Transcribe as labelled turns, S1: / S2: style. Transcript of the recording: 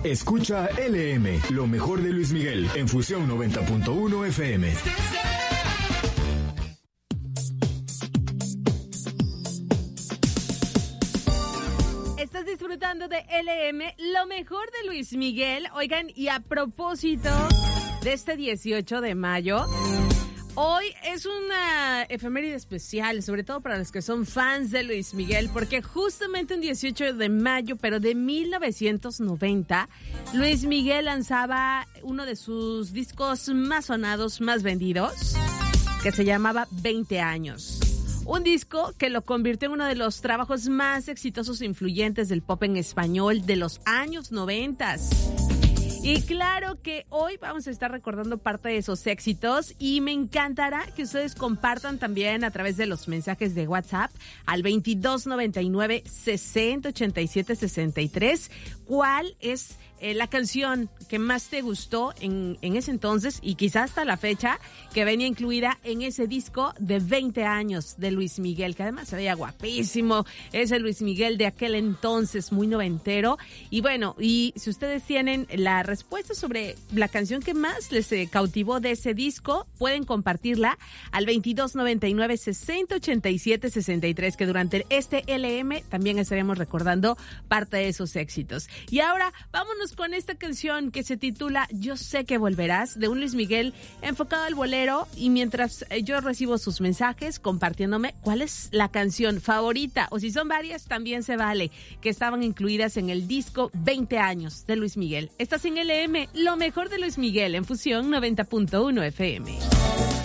S1: Escucha LM, lo mejor de Luis Miguel, en Fusión 90.1 FM.
S2: Estás disfrutando de LM, lo mejor de Luis Miguel. Oigan, y a propósito de este 18 de mayo, hoy es una efeméride especial, sobre todo para los que son fans de Luis Miguel, porque justamente un 18 de mayo, pero de 1990, Luis Miguel lanzaba uno de sus discos más sonados, más vendidos, que se llamaba 20 años. Un disco que lo convirtió en uno de los trabajos más exitosos e influyentes del pop en español de los años 90. Y claro que hoy vamos a estar recordando parte de esos éxitos y me encantará que ustedes compartan también a través de los mensajes de WhatsApp al 2299 6087 63 cuál es la canción que más te gustó en ese entonces y quizás hasta la fecha, que venía incluida en ese disco de 20 años de Luis Miguel, que además se veía guapísimo, ese Luis Miguel de aquel entonces, muy noventero. Y bueno, y si ustedes tienen la respuesta sobre la canción que más les cautivó de ese disco, pueden compartirla al 2299 6087 63, que durante este LM también estaremos recordando parte de esos éxitos. Y ahora, vámonos con esta canción que se titula Yo sé que volverás, de un Luis Miguel enfocado al bolero. Y mientras yo recibo sus mensajes compartiéndome cuál es la canción favorita, o si son varias, también se vale, que estaban incluidas en el disco 20 años de Luis Miguel. Estás en LM, lo mejor de Luis Miguel, en Fusión 90.1 FM.